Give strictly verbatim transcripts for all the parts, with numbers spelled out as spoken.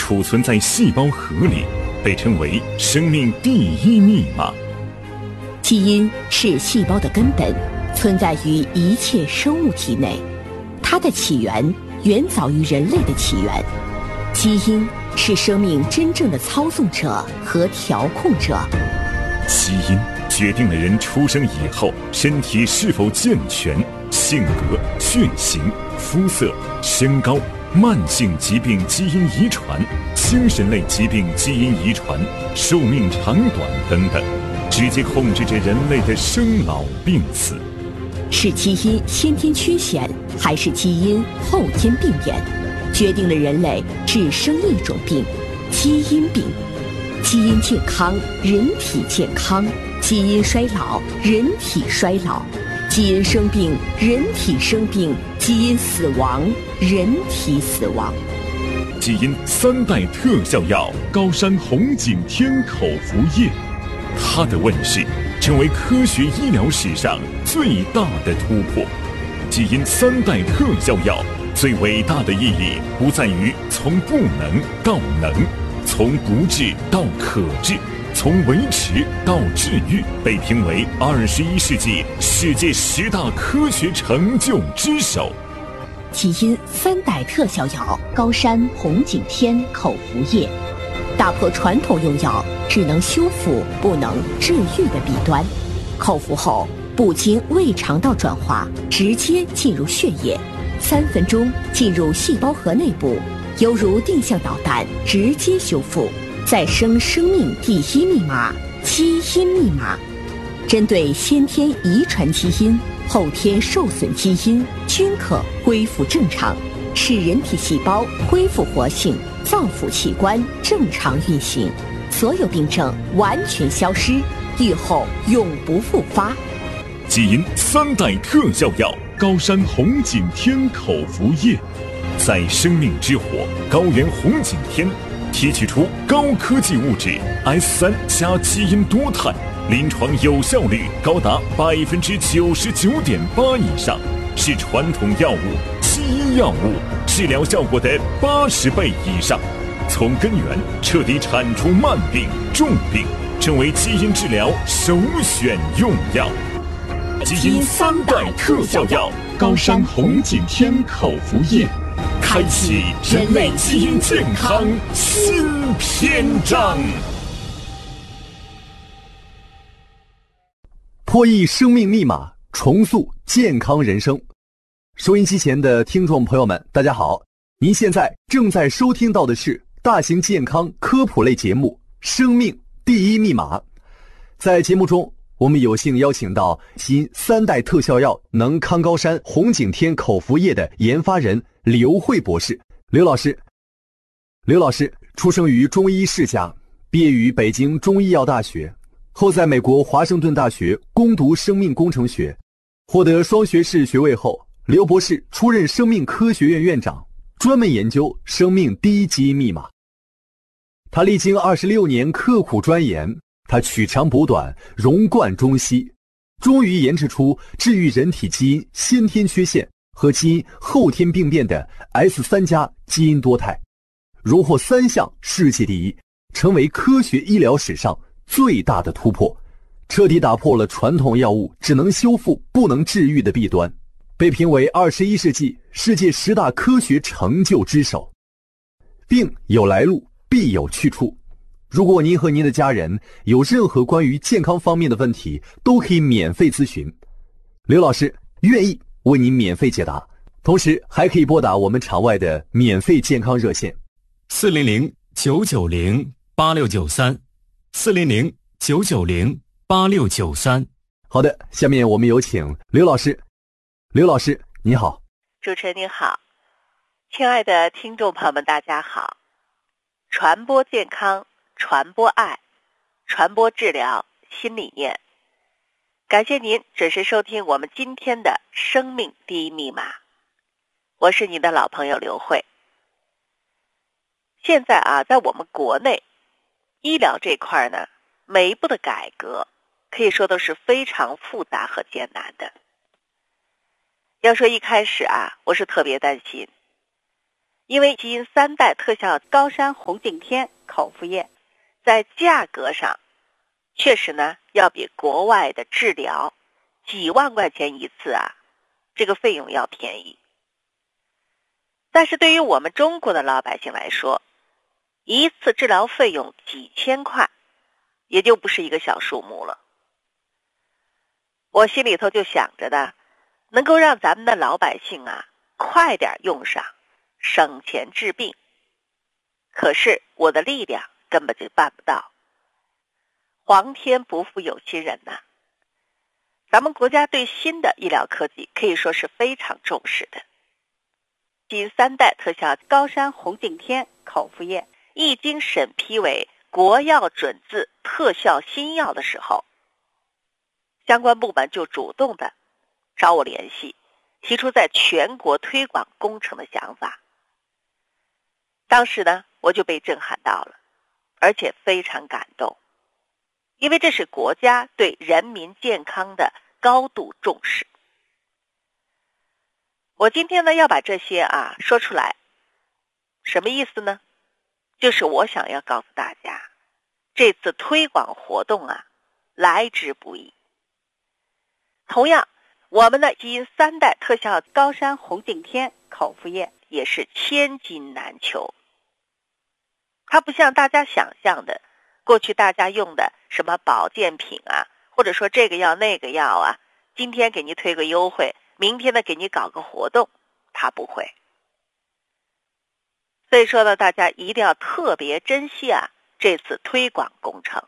储存在细胞核里，被称为生命第一密码。 基因是细胞的根本，存在于一切生物体内，它的起源远早于人类的起源。基因是生命真正的操纵者和调控者。 基因决定了人出生以后身体是否健全，性格、血型、肤色、身高、慢性疾病基因遗传、精神类疾病基因遗传、寿命长短等等，直接控制着人类的生老病死。 是基因先天缺陷还是基因后天病变，决定了人类只生一种病——基因病。基因健康，人体健康；基因衰老，人体衰老；基因生病，人体生病；基因死亡，人体死亡。 基因三代特效药高山红景天口服液，它的问世成为科学医疗史上最大的突破。基因三代特效药最伟大的意义不在于从不能到能，从不治到可治，从维持到治愈，被评为二十一世纪世界十大科学成就之首。 基因三代特效药高山红景天口服液，打破传统用药只能修复不能治愈的弊端。口服后不经胃肠道转化，直接进入血液，三分钟进入细胞核内部，犹如定向导弹，直接修复，再生生命第一密码——基因密码。针对先天遗传基因、后天受损基因均可恢复正常，使人体细胞恢复活性，造血器官正常运行，所有病症完全消失，愈后永不复发。 基因三代特效药高山红景天口服液，在生命之火高原红景天提取出高科技物质 S 三 加基因多肽，临床有效率高达百分之九十九点八以上，是传统药物、基因药物治疗效果的八十倍以上，从根源彻底铲除慢病、重病，成为基因治疗首选用药。基因三代特效药高山红景天口服液，开启人类基因健康新篇章。 破译生命密码，重塑健康人生。收音机前的听众朋友们，大家好，您现在正在收听到的是大型健康科普类节目《生命第一密码》。在节目中，我们有幸邀请到基因三代特效药能康高山红景天口服液的研发人刘慧博士。刘老师，刘老师出生于中医世家，毕业于北京中医药大学，后在美国华盛顿大学攻读生命工程学，获得双学士学位后，刘博士出任生命科学院院长，专门研究生命第一基因密码。他历经二十六年刻苦钻研，他取长补短，融贯中西，终于研制出治愈人体基因先天缺陷和基因后天病变的 S 三 加基因多肽，荣获三项世界第一，成为科学医疗史上最大的突破，彻底打破了传统药物只能修复不能治愈的弊端，被评为二十一世纪世界十大科学成就之首。病有来路，必有去处。如果您和您的家人有任何关于健康方面的问题，都可以免费咨询，刘老师愿意为您免费解答，同时还可以拨打我们场外的免费健康热线四零零九九零八六九三四零零九九零八六九三。 好的，下面我们有请刘老师。刘老师你好。 主持人您好，亲爱的听众朋友们大家好。传播健康，传播爱，传播治疗新理念。感谢您准时收听我们今天的生命第一密码，我是您的老朋友刘慧。现在啊，在我们国内医疗这块呢，每一步的改革可以说都是非常复杂和艰难的。要说一开始啊，我是特别担心， 因为基因三代特效高山红景天口服液在价格上确实呢要比国外的治疗几万块钱一次啊，这个费用要便宜。但是对于我们中国的老百姓来说，一次治疗费用几千块也就不是一个小数目了。我心里头就想着的，能够让咱们的老百姓啊快点用上，省钱治病。可是我的力量根本就办不到。皇天不负有心人呐、啊，咱们国家对新的医疗科技可以说是非常重视的。基因三代特效高山红景天口服液一经审批为国药准字特效新药的时候，相关部门就主动的找我联系，提出在全国推广工程的想法。当时呢，我就被震撼到了，而且非常感动，因为这是国家对人民健康的高度重视。我今天呢要把这些啊说出来，什么意思呢？就是我想要告诉大家，这次推广活动啊来之不易。同样，我们的基因三代特效高山红景天口服液也是千金难求。它不像大家想象的，过去大家用的什么保健品啊，或者说这个药那个药啊，今天给你推个优惠，明天呢给你搞个活动，它不会。所以说呢，大家一定要特别珍惜啊这次推广工程。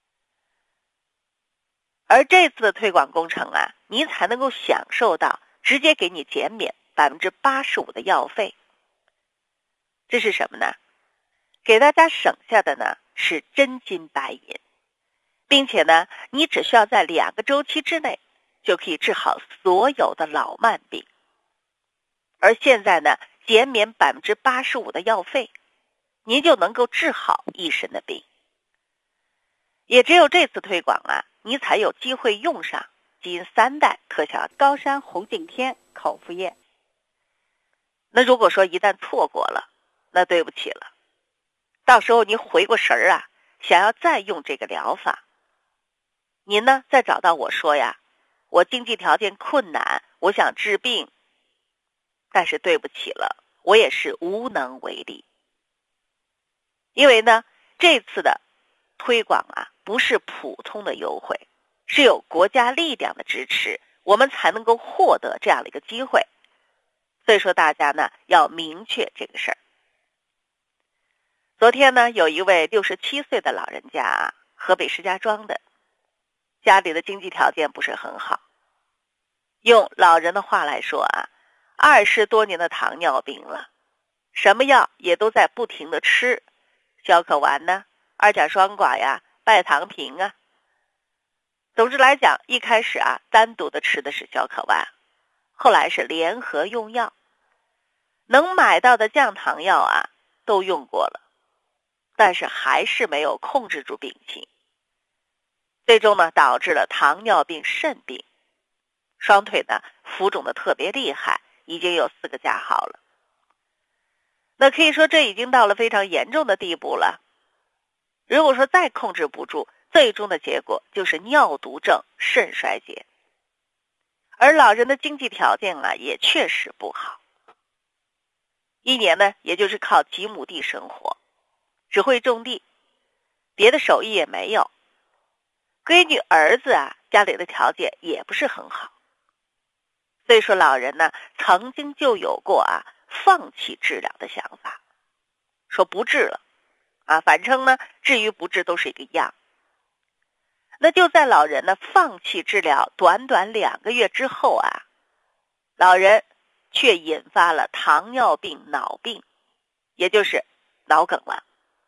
而这次的推广工程啊，你才能够享受到直接给你减免 百分之八十五 的药费。这是什么呢？给大家省下的呢是真金白银，并且呢你只需要在两个周期之内就可以治好所有的老慢病。而现在呢减免 百分之八十五 的药费，您就能够治好一身的病。也只有这次推广啊，你才有机会用上基因三代特效高山红景天口服液。那如果说一旦错过了，那对不起了，到时候你回过神儿啊，想要再用这个疗法，您呢再找到我说呀，我经济条件困难，我想治病，但是对不起了，我也是无能为力。因为呢这次的推广啊不是普通的优惠，是有国家力量的支持，我们才能够获得这样的一个机会。所以说大家呢要明确这个事儿。昨天呢有一位六十七岁的老人家啊，河北石家庄的，家里的经济条件不是很好，用老人的话来说啊，二十多年的糖尿病了，什么药也都在不停的吃，消可丸呢，二甲双胍呀，拜糖平啊。总之来讲，一开始啊单独的吃的是消可丸，后来是联合用药，能买到的降糖药啊都用过了，但是还是没有控制住病情，最终呢导致了糖尿病肾病，双腿呢浮肿的特别厉害，已经有四个加号了。那可以说这已经到了非常严重的地步了。如果说再控制不住，最终的结果就是尿毒症、肾衰竭。而老人的经济条件啊也确实不好，一年呢也就是靠几亩地生活，只会种地，别的手艺也没有。闺女儿子啊家里的条件也不是很好，所以说老人呢曾经就有过啊放弃治疗的想法，说不治了啊，反正呢治与不治都是一个样。那就在老人呢放弃治疗短短两个月之后啊，老人却引发了糖尿病脑病，也就是脑梗了。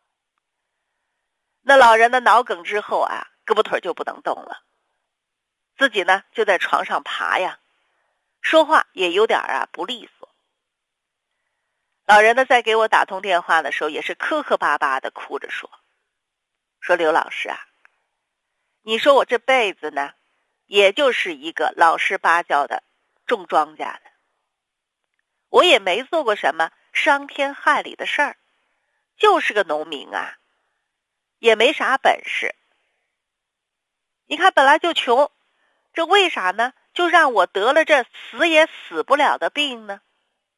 那老人的脑梗之后啊，胳膊腿就不能动了，自己呢就在床上爬呀，说话也有点啊不利索。老人呢在给我打通电话的时候也是磕磕巴巴的哭着说，说刘老师啊，你说我这辈子呢也就是一个老实巴交的种庄稼的，我也没做过什么伤天害理的事儿，就是个农民啊，也没啥本事。你看本来就穷，这为啥呢？就让我得了这死也死不了的病呢？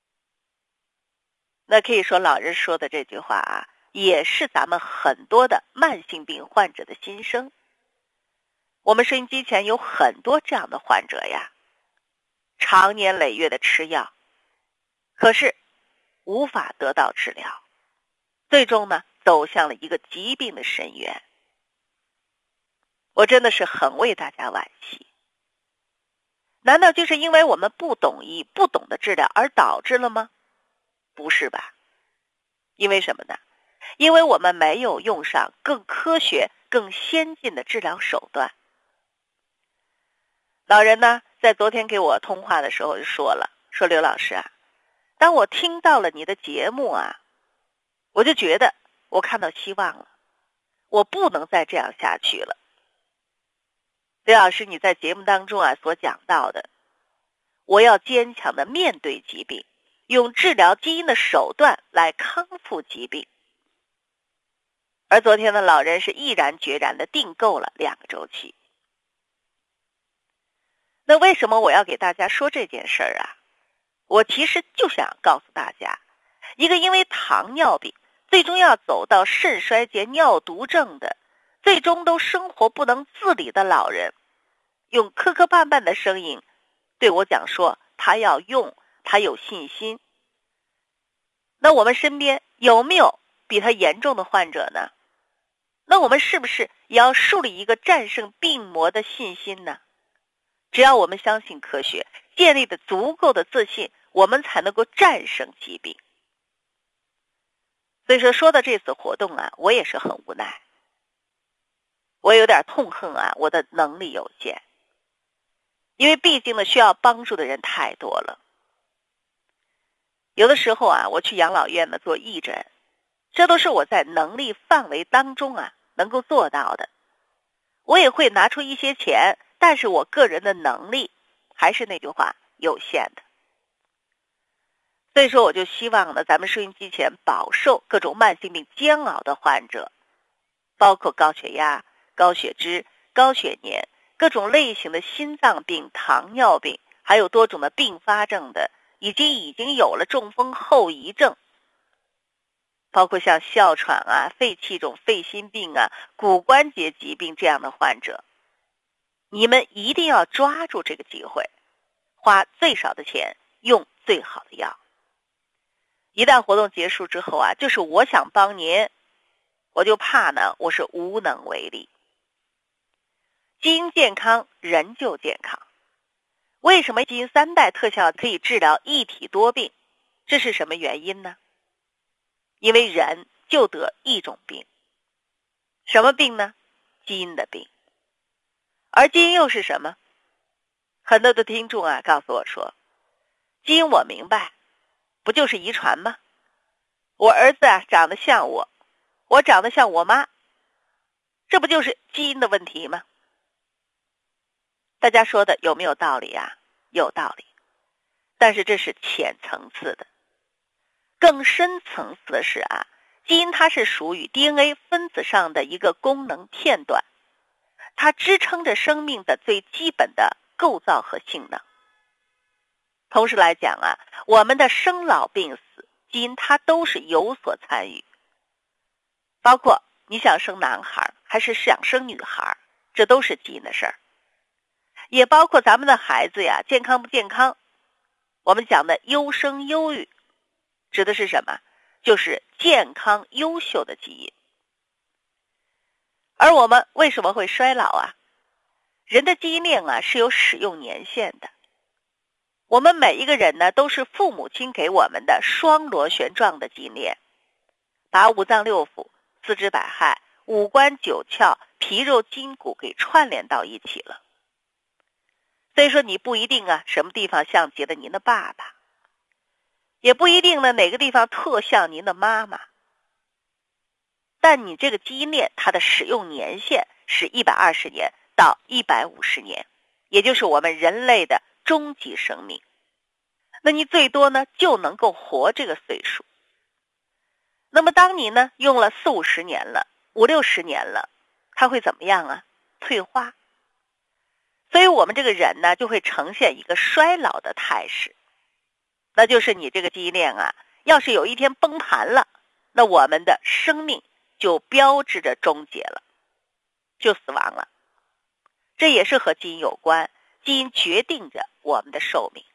那可以说老人说的这句话啊，也是咱们很多的慢性病患者的心声。我们收音机前有很多这样的患者呀，长年累月的吃药，可是无法得到治疗，最终呢走向了一个疾病的深渊。我真的是很为大家惋惜。难道就是因为我们不懂医、不懂得治疗而导致了吗？不是吧？因为什么呢？因为我们没有用上更科学、更先进的治疗手段。老人呢，在昨天给我通话的时候就说了，说刘老师啊，当我听到了你的节目啊，我就觉得我看到希望了，我不能再这样下去了。刘老师，你在节目当中啊所讲到的，我要坚强的面对疾病，用治疗基因的手段来康复疾病。而昨天的老人是毅然决然的订购了两个周期。那为什么我要给大家说这件事儿啊？我其实就想告诉大家，一个因为糖尿病最终要走到肾衰竭、尿毒症的，最终都生活不能自理的老人，用磕磕绊绊的声音对我讲说他要用，他有信心。那我们身边有没有比他严重的患者呢？那我们是不是也要树立一个战胜病魔的信心呢？只要我们相信科学，建立的足够的自信，我们才能够战胜疾病。所以说说到这次活动啊，我也是很无奈，我有点痛恨啊，我的能力有限，因为毕竟呢需要帮助的人太多了。有的时候啊，我去养老院呢做义诊，这都是我在能力范围当中啊能够做到的。我也会拿出一些钱，但是我个人的能力还是那句话，有限的。所以说我就希望呢，咱们收音机前饱受各种慢性病煎熬的患者，包括高血压、高血脂、高血粘，各种类型的心脏病、糖尿病，还有多种的并发症的，以及已经有了中风后遗症，包括像哮喘啊、肺气肿、肺心病啊、骨关节疾病这样的患者，你们一定要抓住这个机会，花最少的钱，用最好的药。一旦活动结束之后啊，就是我想帮您，我就怕呢我是无能为力。基因健康，人就健康。为什么基因三代特效可以治疗一体多病？这是什么原因呢？因为人就得一种病。什么病呢？基因的病。而基因又是什么？很多的听众啊告诉我说，基因我明白，不就是遗传吗？我儿子啊长得像我，我长得像我妈，这不就是基因的问题吗？大家说的有没有道理啊？有道理，但是这是浅层次的。更深层次的是啊，基因它是属于 D N A 分子上的一个功能片段，它支撑着生命的最基本的构造和性能。同时来讲啊，我们的生老病死，基因它都是有所参与，包括你想生男孩还是想生女孩，这都是基因的事儿。也包括咱们的孩子呀，健康不健康，我们讲的优生优育，指的是什么？就是健康优秀的基因。而我们为什么会衰老啊？人的基因链啊是有使用年限的。我们每一个人呢，都是父母亲给我们的双螺旋状的基因链，把五脏六腑、四肢百骸、五官九窍、皮肉筋骨给串联到一起了。所以说你不一定啊什么地方像极了您的爸爸，也不一定呢哪个地方特像您的妈妈，但你这个基因链它的使用年限是一百二十年到一百五十年，也就是我们人类的终极生命。 那你最多呢就能够活这个岁数。那么当你呢用了四五十年了，五六十年了，它会怎么样啊？退化。所以我们这个人呢就会呈现一个衰老的态势，那就是你这个基因链啊，要是有一天崩盘了，那我们的生命就标志着终结了，就死亡了。这也是和基因有关，基因决定着我们的寿命。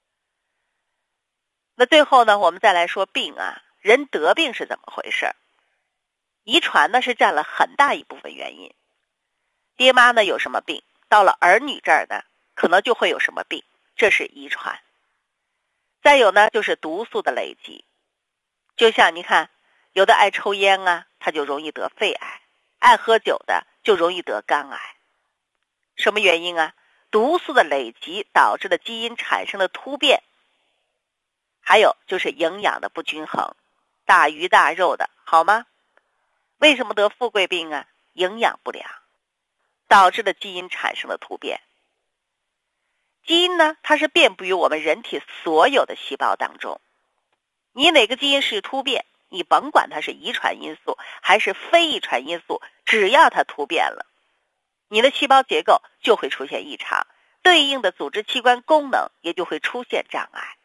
那最后呢，我们再来说病啊，人得病是怎么回事？遗传呢是占了很大一部分原因。爹妈呢有什么病，到了儿女这儿呢，可能就会有什么病，这是遗传。再有呢，就是毒素的累积。就像你看，有的爱抽烟啊，他就容易得肺癌；爱喝酒的就容易得肝癌。什么原因啊？毒素的累积导致的基因产生的突变。还有就是营养的不均衡，大鱼大肉的好吗？为什么得富贵病啊？营养不良导致的基因产生了突变。基因呢，它是遍布于我们人体所有的细胞当中。你哪个基因是突变，你甭管它是遗传因素还是非遗传因素，只要它突变了，你的细胞结构就会出现异常，对应的组织器官功能也就会出现障碍。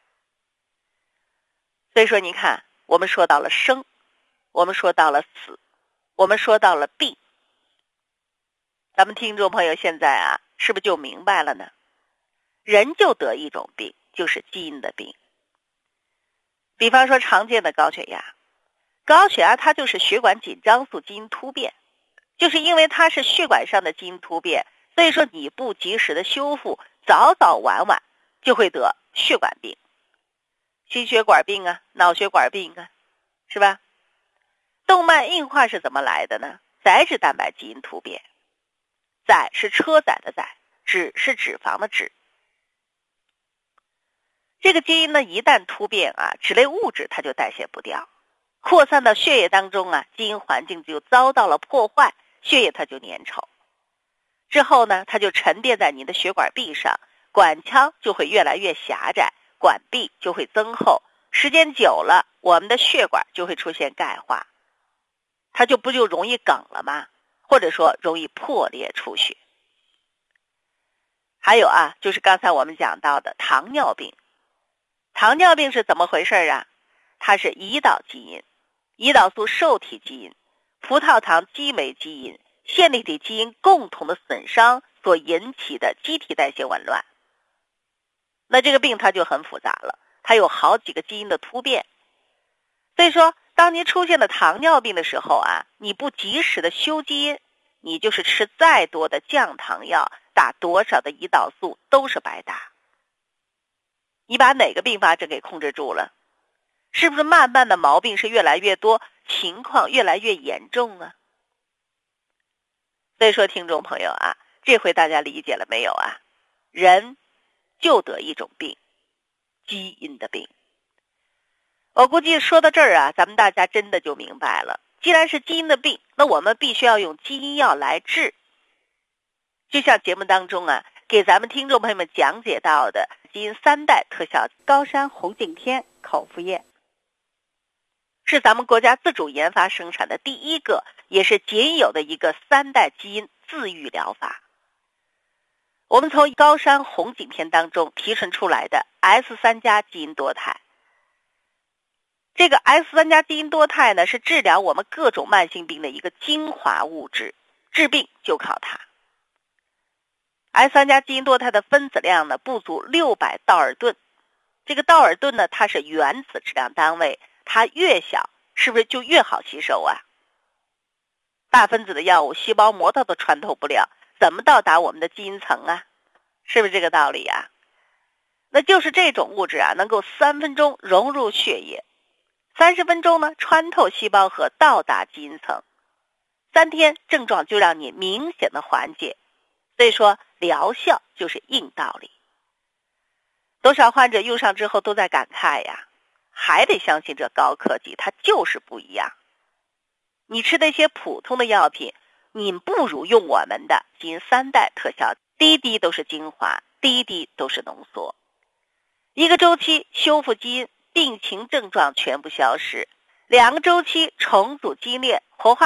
所以说你看，我们说到了生，我们说到了死，我们说到了病，咱们听众朋友现在啊，是不是就明白了呢？人就得一种病，就是基因的病。比方说常见的高血压，高血压它就是血管紧张素基因突变，就是因为它是血管上的基因突变，所以说你不及时的修复，早早晚晚就会得血管病。心血管病啊，脑血管病啊，是吧？动脉硬化是怎么来的呢？载脂蛋白基因突变。载是车载的载，脂是脂肪的脂。这个基因呢，一旦突变啊，脂类物质它就代谢不掉，扩散到血液当中啊，基因环境就遭到了破坏，血液它就粘稠。之后呢，它就沉淀在你的血管壁上，管腔就会越来越狭窄，管壁就会增厚，时间久了，我们的血管就会出现钙化，它就不就容易梗了吗？或者说容易破裂出血。还有啊，就是刚才我们讲到的糖尿病。糖尿病是怎么回事啊？它是胰岛基因、胰岛素受体基因、葡萄糖激酶基因、线粒体基因共同的损伤所引起的机体代谢紊乱。那这个病它就很复杂了，它有好几个基因的突变。所以说当你出现了糖尿病的时候啊，你不及时的修基因，你就是吃再多的降糖药，打多少的胰岛素都是白打。你把哪个并发症给控制住了？是不是慢慢的毛病是越来越多，情况越来越严重啊？所以说听众朋友啊，这回大家理解了没有啊？人就得一种病，基因的病。我估计说到这儿啊，咱们大家真的就明白了，既然是基因的病，那我们必须要用基因药来治。就像节目当中啊，给咱们听众朋友们讲解到的基因三代特效高山红景天口服液，是咱们国家自主研发生产的第一个也是仅有的一个三代基因自愈疗法。我们从高山红景天当中提纯出来的 S 三 加基因多肽，这个 S 三 加基因多肽呢，是治疗我们各种慢性病的一个精华物质，治病就靠它。S 三 加基因多肽的分子量呢不足六百道尔顿，这个道尔顿呢它是原子质量单位，它越小是不是就越好吸收啊？大分子的药物细胞膜它都穿透不了，怎么到达我们的基因层啊？是不是这个道理啊？那就是这种物质啊，能够三分钟融入血液，三十分钟呢穿透细胞核到达基因层，三天症状就让你明显的缓解。所以说疗效就是硬道理。多少患者用上之后都在感慨呀，还得相信这高科技，它就是不一样。你吃那些普通的药品，你不如用我们的基因三代特效，滴滴都是精华，滴滴都是浓缩。 一个周期修复基因，病情症状全部消失；两个周期重组基因链，活化